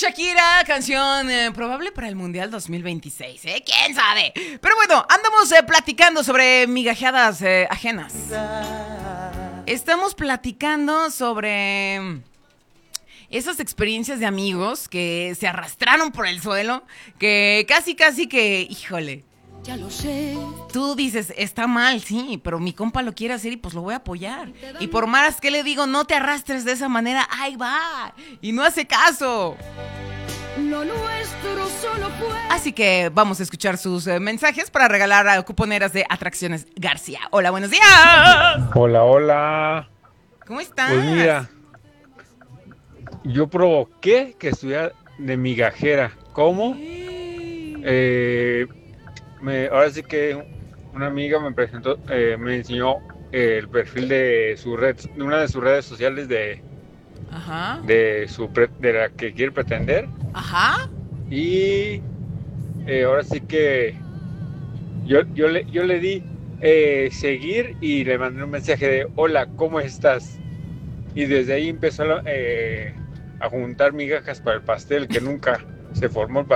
Shakira, canción probable para el Mundial 2026, ¿eh? ¿Quién sabe? Pero bueno, andamos platicando sobre migajeadas ajenas. Estamos platicando sobre esas experiencias de amigos que se arrastraron por el suelo, que casi que, híjole. Ya lo sé. Tú dices, está mal, sí, pero mi compa lo quiere hacer y pues lo voy a apoyar. Y por más que le digo, no te arrastres de esa manera, ahí va. Y no hace caso. Lo nuestro solo fue. Así que vamos a escuchar sus mensajes para regalar a cuponeras de Atracciones García. Hola, buenos días. Hola, hola. ¿Cómo estás? Pues mira, yo provoqué que estuviera de migajera. ¿Cómo? Ahora sí que una amiga me presentó, me enseñó el perfil de su red, de una de sus redes sociales Ajá. de la que quiere pretender. Ajá. Y ahora sí que yo le di seguir y le mandé un mensaje de hola, ¿cómo estás? Y desde ahí empezó a juntar migajas para el pastel que nunca se formó el pastel.